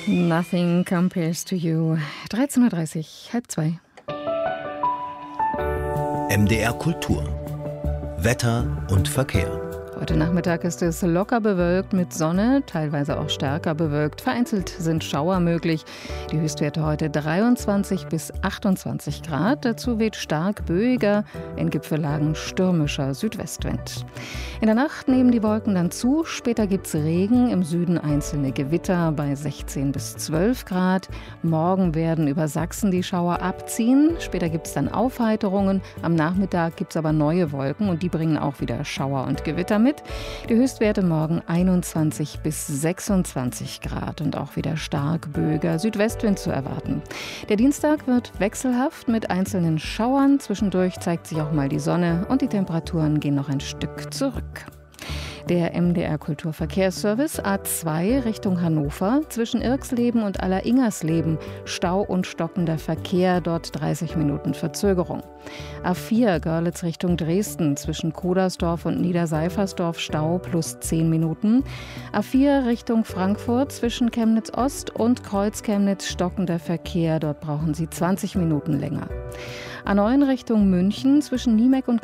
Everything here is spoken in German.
Nothing compares to you. 13:30 Uhr, 13:30. MDR Kultur. Wetter und Verkehr. Heute Nachmittag ist es locker bewölkt mit Sonne, teilweise auch stärker bewölkt. Vereinzelt sind Schauer möglich. Die Höchstwerte heute 23 bis 28 Grad. Dazu weht stark böiger, in Gipfellagen stürmischer Südwestwind. In der Nacht nehmen die Wolken dann zu. Später gibt es Regen, im Süden einzelne Gewitter bei 16 bis 12 Grad. Morgen werden über Sachsen die Schauer abziehen. Später gibt es dann Aufheiterungen. Am Nachmittag gibt es aber neue Wolken und die bringen auch wieder Schauer und Gewitter mit. Die Höchstwerte morgen 21 bis 26 Grad und auch wieder stark böiger Südwestwind zu erwarten. Der Dienstag wird wechselhaft mit einzelnen Schauern. Zwischendurch zeigt sich auch mal die Sonne und die Temperaturen gehen noch ein Stück zurück. Der MDR Kulturverkehrsservice A2 Richtung Hannover, zwischen Irxleben und Alleringersleben, Stau und stockender Verkehr, dort 30 Minuten Verzögerung. A4 Görlitz Richtung Dresden, zwischen Kodersdorf und Niederseifersdorf, Stau plus 10 Minuten. A4 Richtung Frankfurt, zwischen Chemnitz Ost und Kreuz-Chemnitz, stockender Verkehr, dort brauchen Sie 20 Minuten länger. A9 Richtung München, zwischen Niemeck und